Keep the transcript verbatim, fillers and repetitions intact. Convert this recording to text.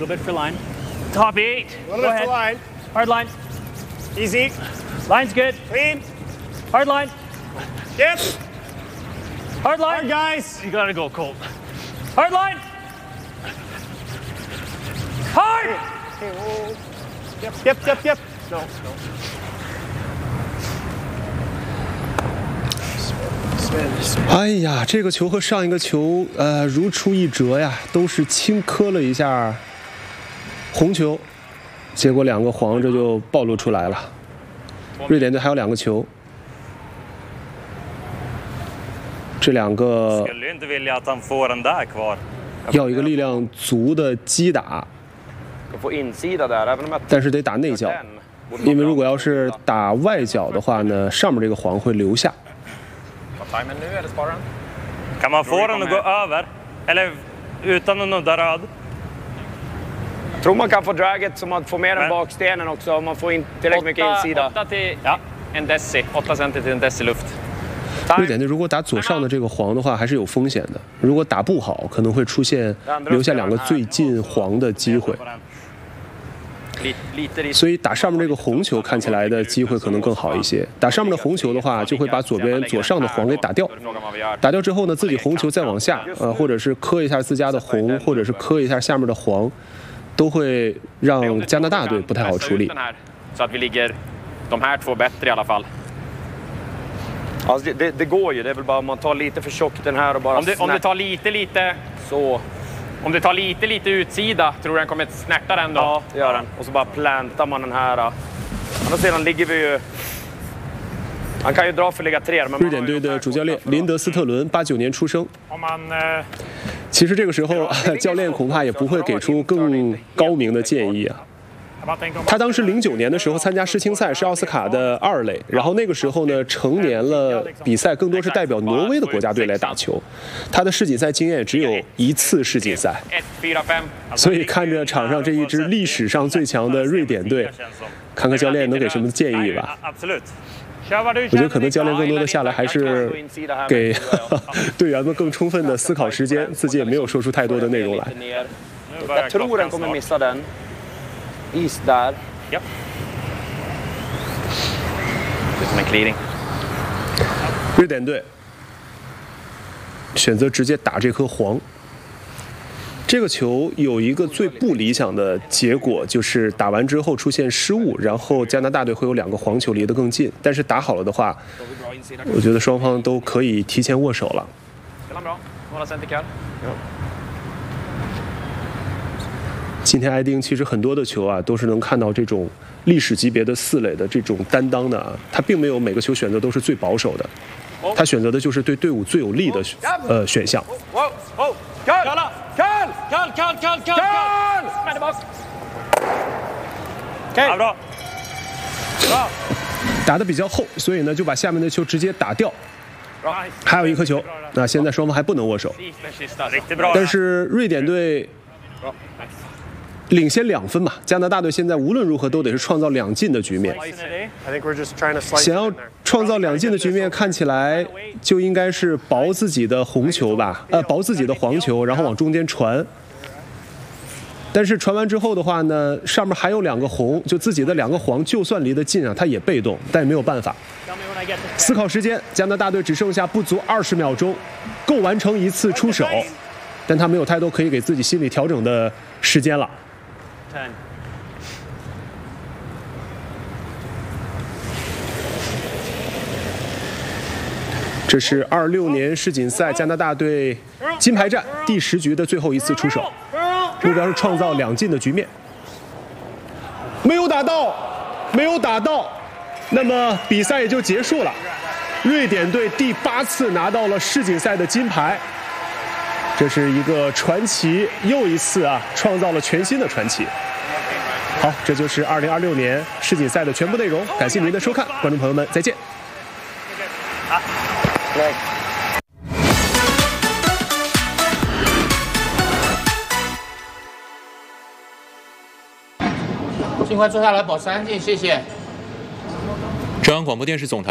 little bit for line. Top eight. A little Go bit ahead. for line. Hard line. Easy. Line's good. Clean. Hard line. Yep. Hard line. Hard, guys. You gotta go, Colt. Hard line. Hard. Okay, whoa. Yep, yep, yep, yep. No, no. Spin, spin. 哎呀，这个球和上一个球，呃，如出一辙呀，都是轻磕了一下红球，结果两个黄这就暴露出来了。瑞典队还有两个球，这两个要一个力量足的击打，但是得打内角，因为如果要是打外角的话呢，上面这个黄会留下。 Kan man få den att gå över? Eller utan att nudda röd? Jag tror man kan få draget så man får med den bakstenen också om man får in tillräckligt mycket insida. åtta till ja, en deci, åtta centi till en deci luft. 瑞典队如果打左上的这个黄的话，还是有风险的。如果打不好，可能会出现留下两个最近黄的机会。所以打上面这个红球看起来的机会可能更好一些。打上面的红球的话，就会把左边左上的黄给打掉。打掉之后呢，自己红球再往下，呃，或者是磕一下自家的红，或者是磕一下下面的黄，都会让加拿大队不太好处理。 Alltså det, det, det går ju, det är väl bara om man tar lite för tjockt den här och bara Om du, om du tar lite, lite... Så. Om du tar lite, lite utsida, tror du den kommer snärta den då? Ja, det gör den. Och så bara plantar man den här. Andra sidan ligger vi ju... Han kan ju dra för ligga tre. 瑞典队的主教练林德斯特伦，八九年出生。其实这个时候，教练恐怕也不会给出更高明的建议啊。 他当时零九年的时候参加世青赛是奥斯卡的二垒，然后那个时候呢成年了，比赛更多是代表挪威的国家队来打球，他的世锦赛经验只有一次世锦赛，所以看着场上这一支历史上最强的瑞典队，看看教练能给什么建议吧。我觉得可能教练更多的下来还是给队员们更充分的思考时间，自己也没有说出太多的内容来。 Jag tror den kommer missa den. Is där. Ja. Det är som en clearing. 瑞典队选择直接打这颗黄。这个球有一个最不理想的结果，就是打完之后出现失误，然后加拿大队会有两个黄球离得更近。但是打好了的话，我觉得双方都可以提前握手了。 今天艾丁其实很多的球啊，都是能看到这种历史级别的四垒的这种担当的啊，他并没有每个球选择都是最保守的，他选择的就是对队伍最有利的呃选项。打得比较厚，所以呢就把下面的球直接打掉。还有一颗球，那现在双方还不能握手，但是瑞典队 领先两分嘛，加拿大队现在无论如何都得是创造两进的局面。想要创造两进的局面，看起来就应该是薄自己的红球吧，呃，薄自己的黄球，然后往中间传。但是传完之后的话呢，上面还有两个红，就自己的两个黄，就算离得近啊，他也被动，但也没有办法。思考时间，加拿大队只剩下不足二十秒钟，够完成一次出手，但他没有太多可以给自己心理调整的时间了。 这是二六年世锦赛加拿大队金牌战第十局的最后一次出手，目标是创造两进的局面。没有打到，没有打到，那么比赛也就结束了。瑞典队第八次拿到了世锦赛的金牌，这是一个传奇，又一次啊创造了全新的传奇。 好，这就是二零二六年世锦赛的全部内容。感谢您的收看，观众朋友们，再见。 尽快坐下来保持安静，谢谢。 中央广播电视总台。